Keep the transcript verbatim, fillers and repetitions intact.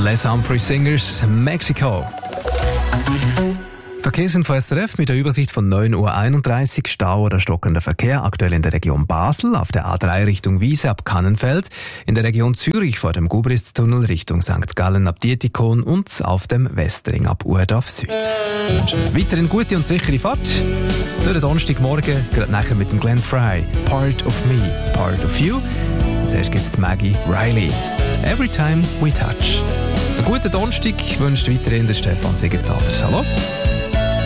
Les Humphrey Singers, Mexico. Verkehrsinfo S R F mit der Übersicht von neun Uhr einunddreißig, Stau oder stockender Verkehr, aktuell in der Region Basel, auf der A drei Richtung Wiese ab Kannenfeld, in der Region Zürich vor dem Gubristunnel Richtung Sankt Gallen ab Dietikon und auf dem Westring ab Urdorf Süd. Weiterhin gute und sichere Fahrt. Durch den Donnerstagmorgen, gerade nachher mit dem Glenn Fry, Part of Me, Part of You. Und zuerst gibt es Maggie Riley, Every Time We Touch. Einen guten Donnerstag wünscht weiterhin der Stefan Siegenthaler. Hallo.